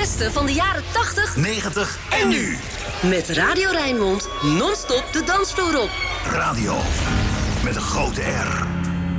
beste van de jaren 80, 90 en nu. Met Radio Rijnmond non-stop de dansvloer op. Radio met een grote R.